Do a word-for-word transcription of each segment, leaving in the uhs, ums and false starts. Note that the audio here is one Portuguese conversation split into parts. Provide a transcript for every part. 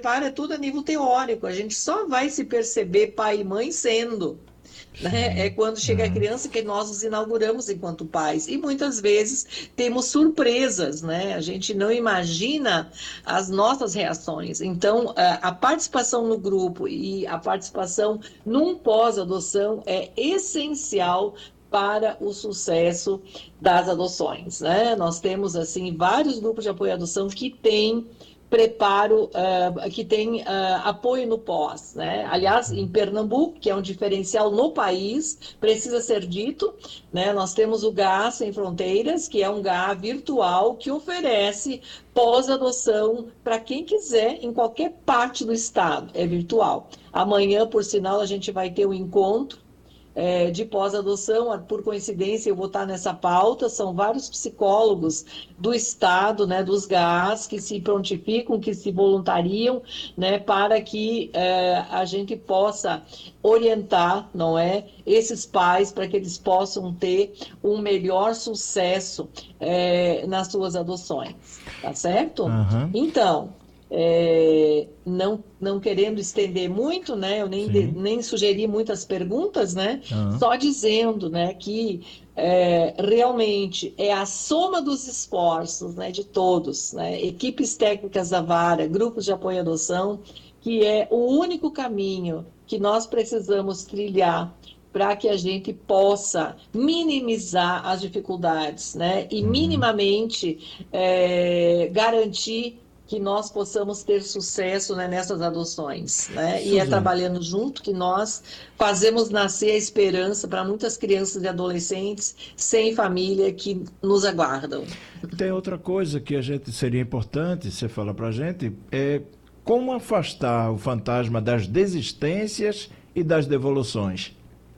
preparo é tudo a nível teórico, a gente só vai se perceber pai e mãe sendo, né? É Sim. quando chega a Uhum. criança que nós nos inauguramos enquanto pais. E muitas vezes temos surpresas, né? A gente não imagina as nossas reações. Então, a a participação no grupo e a participação num pós-adoção é essencial para o sucesso das adoções, né? Nós temos, assim, vários grupos de apoio à adoção que têm preparo, uh, que tem uh, apoio no pós, né? Aliás, em Pernambuco, que é um diferencial no país, precisa ser dito, né? Nós temos o G A Sem Fronteiras, que é um G A virtual que oferece pós-adoção para quem quiser em qualquer parte do estado, é virtual. Amanhã, por sinal, a gente vai ter um encontro é, de pós-adoção, por coincidência eu vou estar nessa pauta, são vários psicólogos do Estado, né, dos G A As, que se prontificam, que se voluntariam, né, para que é, a gente possa orientar, não é, esses pais, para que eles possam ter um melhor sucesso é, nas suas adoções, tá certo? Aham. Então, é, não, não querendo estender muito, né? Eu nem, de- Sim. nem sugeri muitas perguntas, né? Aham. Só dizendo, né, que é, realmente é a soma dos esforços, né, de todos, né? Equipes técnicas da vara, grupos de apoio à adoção, que é o único caminho que nós precisamos trilhar para que a gente possa minimizar as dificuldades, né? E Uhum. minimamente é, garantir que nós possamos ter sucesso, né, nessas adoções, né? E é Suzana, trabalhando junto que nós fazemos nascer a esperança para muitas crianças e adolescentes sem família que nos aguardam. tem outra coisa que a gente seria importante você falar pra gente, é como afastar o fantasma das desistências e das devoluções.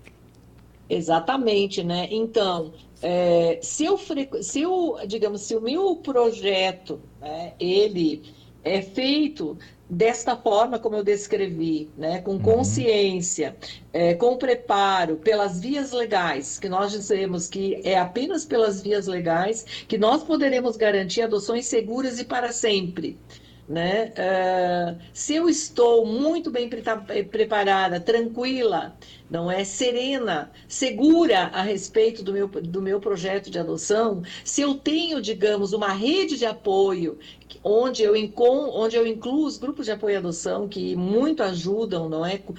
Exatamente, né? Então, é, se eu, frequ- se eu, digamos, se o meu projeto, né, ele é feito desta forma como eu descrevi, né, com Uhum. consciência, é, com preparo, pelas vias legais, que nós dizemos que é apenas pelas vias legais que nós poderemos garantir adoções seguras e para sempre. Né? Uh, se eu estou muito bem pre preparada, tranquila, não é serena, segura a respeito do meu, do meu projeto de adoção, se eu tenho, digamos, uma rede de apoio onde eu, onde eu incluo os grupos de apoio à adoção que muito ajudam, não é,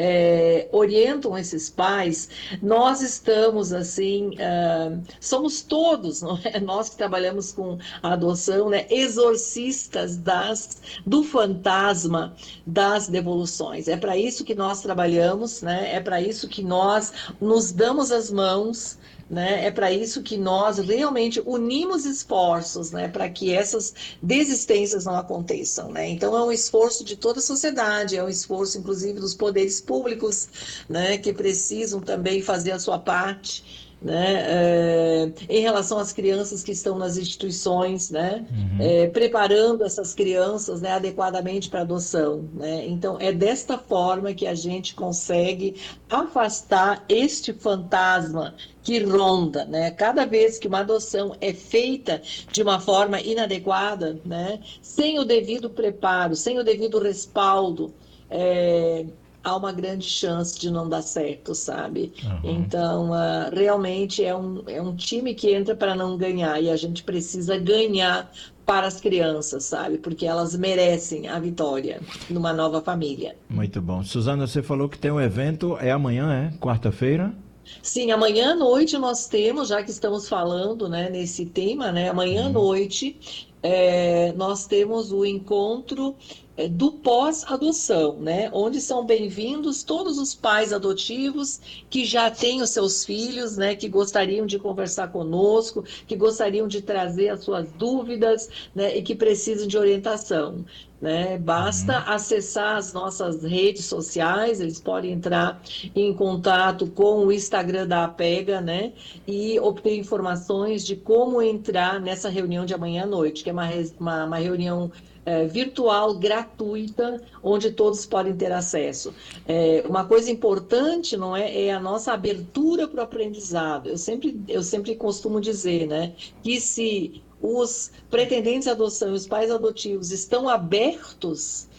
é orientam esses pais, nós estamos assim, uh, somos todos, não é? Nós que trabalhamos com a adoção, né, exorcistas das, do fantasma das devoluções. É para isso que nós trabalhamos, né? É para isso que nós nos damos as mãos, né? É para isso que nós realmente unimos esforços, né? Para que essas desistências não aconteçam, né? Então é um esforço de toda a sociedade, é um esforço inclusive dos poderes públicos, né? Que precisam também fazer a sua parte, né, é, em relação às crianças que estão nas instituições, né, Uhum. é, preparando essas crianças, né, adequadamente para adoção, né? Então é desta forma que a gente consegue afastar este fantasma que ronda, né? Cada vez que uma adoção é feita de uma forma inadequada, né, sem o devido preparo, sem o devido respaldo, é, há uma grande chance de não dar certo, sabe? Uhum. Então, uh, realmente é um, é um time que entra para não ganhar e a gente precisa ganhar para as crianças, sabe? Porque elas merecem a vitória numa nova família. Muito bom. Suzana, você falou que tem um evento, é amanhã, é? Quarta-feira? Sim, amanhã à noite nós temos, já que estamos falando, né, nesse tema, né, amanhã à Uhum. noite é, nós temos o encontro é, do pós-adoção, né, onde são bem-vindos todos os pais adotivos que já têm os seus filhos, né, que gostariam de conversar conosco, que gostariam de trazer as suas dúvidas, né, e que precisam de orientação. Né? Basta Uhum. acessar as nossas redes sociais, eles podem entrar em contato com o Instagram da APEGA, né? E obter informações de como entrar nessa reunião de amanhã à noite, que é uma, uma, uma reunião é, virtual, gratuita, onde todos podem ter acesso. É, uma coisa importante, não é, é a nossa abertura para o aprendizado. Eu sempre, eu sempre costumo dizer, né, que se os pretendentes à adoção e os pais adotivos estão abertos,